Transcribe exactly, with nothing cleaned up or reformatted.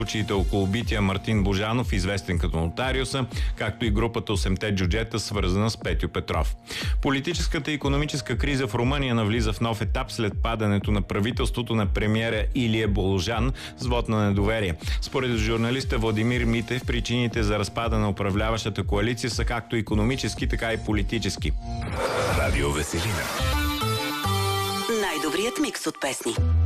случаите около убития Мартин Божанов, известен като Нотариуса, както и групата осемте джуджета, свързана с Петьо Петров. Политическата и икономическа криза в Румъния навлиза в нов етап след падането на правителството на премиера Илия Боложан с вот на недоверие. Според журналиста Владимир Митев, причините за разпада на управляващата коалиция са както икономически, така и политически. Радио Веселина. Най-добрият микс от песни.